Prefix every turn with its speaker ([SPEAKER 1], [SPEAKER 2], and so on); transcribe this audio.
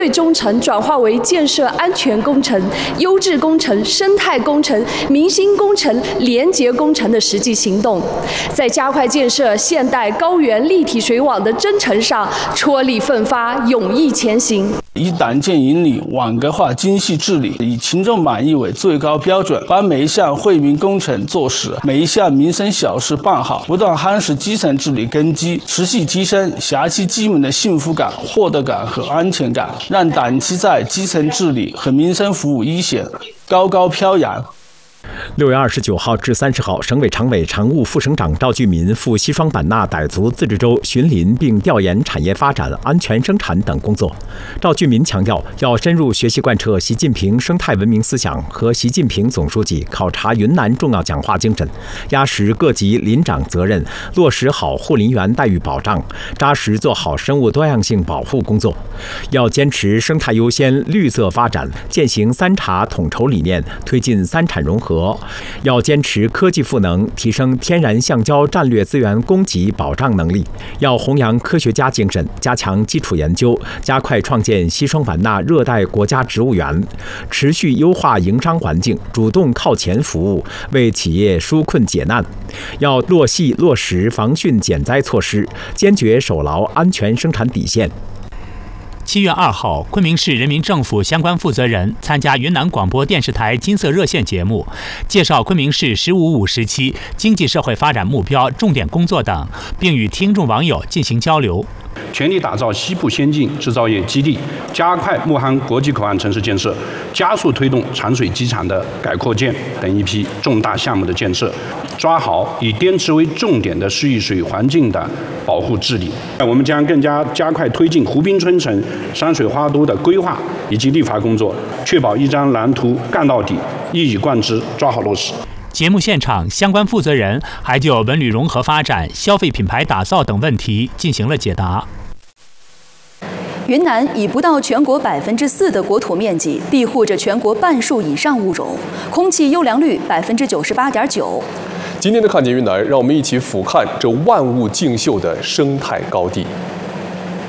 [SPEAKER 1] 工程转化为建设安全工程、优质工程、生态工程、民心工程、廉洁工程的实际行动，在加快建设现代高原立体水网的征程上踔厉奋发，勇毅前行。
[SPEAKER 2] 以党建引领、网格化、精细治理，以群众满意为最高标准，把每一项惠民工程做实，每一项民生小事办好，不断夯实基层治理根基，持续提升辖区居民的幸福感、获得感和安全感，让党旗在基层治理和民生服务一线高高飘扬。
[SPEAKER 3] 6月29号至30号，省委常委、常务副省长赵俊民赴西双版纳傣族自治州巡林并调研产业发展、安全生产等工作。赵俊民强调，要深入学习贯彻习近平生态文明思想和习近平总书记考察云南重要讲话精神，压实各级林长责任，落实好护林员待遇保障，扎实做好生物多样性保护工作。要坚持生态优先、绿色发展，践行3查统筹理念，推进3产融合。要坚持科技赋能，提升天然橡胶战略资源供给保障能力。要弘扬科学家精神，加强基础研究，加快创建西双版纳热带国家植物园，持续优化营商环境，主动靠前服务，为企业纾困解难。要落细落实防汛减灾措施，坚决守牢安全生产底线。
[SPEAKER 4] 7月2号，昆明市人民政府相关负责人参加云南广播电视台金色热线节目，介绍昆明市“15+5”时期经济社会发展目标、重点工作等，并与听众网友进行交流。
[SPEAKER 5] 全力打造西部先进制造业基地，加快木夯国际口岸城市建设，加速推动长水机场的改扩建等一批重大项目的建设，抓好以滇池为重点的湿域水环境的保护治理。我们将更加加快推进湖滨春城、山水花都的规划以及立法工作，确保一张蓝图干到底，一以贯之，抓好落实。
[SPEAKER 4] 节目现场，相关负责人还就文旅融合发展、消费品牌打造等问题进行了解答。
[SPEAKER 6] 云南以不到全国4%的国土面积，庇护着全国半数以上物种，空气优良率98.9%。
[SPEAKER 7] 今天的看见云南，让我们一起俯瞰这万物竞秀的生态高地。